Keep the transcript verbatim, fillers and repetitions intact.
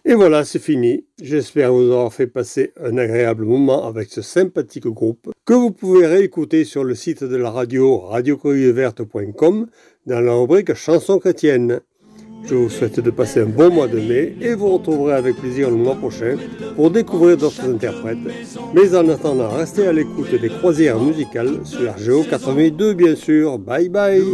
Et voilà, c'est fini. J'espère vous avoir fait passer un agréable moment avec ce sympathique groupe que vous pouvez réécouter sur le site de la radio radio coquille verte point com dans la rubrique chansons chrétiennes. Je vous souhaite de passer un bon mois de mai et vous retrouverez avec plaisir le mois prochain pour découvrir d'autres interprètes. Mais en attendant, restez à l'écoute des croisières musicales sur R G O quatre-vingt-deux bien sûr. Bye bye.